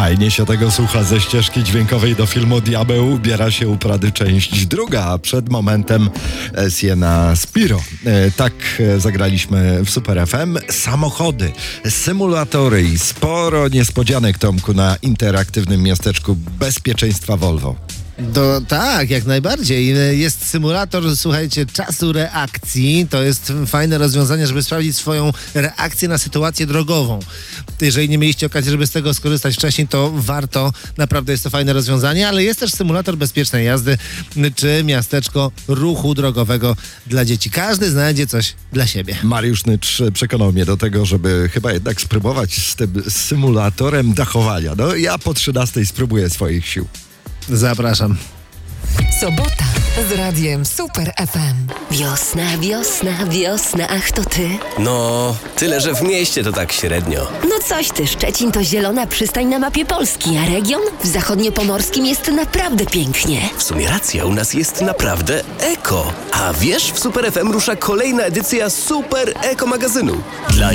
Fajnie się tego słucha. Ze ścieżki dźwiękowej do filmu Diabeł ubiera się u Prady część druga, a przed momentem Siena Spiro. Tak zagraliśmy w Super FM. Samochody, symulatory i sporo niespodzianek, Tomku, na interaktywnym miasteczku bezpieczeństwa Volvo. Tak, jak najbardziej. Jest symulator, słuchajcie, czasu reakcji. To jest fajne rozwiązanie, żeby sprawdzić swoją reakcję na sytuację drogową. Jeżeli nie mieliście okazji, żeby z tego skorzystać wcześniej, to warto. Naprawdę jest to fajne rozwiązanie, ale jest też symulator bezpiecznej jazdy czy miasteczko ruchu drogowego dla dzieci. Każdy znajdzie coś dla siebie. Mariusz Nycz przekonał mnie do tego, żeby chyba jednak spróbować z tym symulatorem dachowania. No, ja po 13 spróbuję swoich sił. Zapraszam. Sobota z radiem Super FM. Wiosna, wiosna, wiosna, ach to ty. No, tyle, że w mieście to tak średnio. No coś ty, Szczecin to zielona przystań na mapie Polski, a region w zachodniopomorskim jest naprawdę pięknie. W sumie racja, u nas jest naprawdę eko. A wiesz, w Super FM rusza kolejna edycja Super Eko magazynu. Dla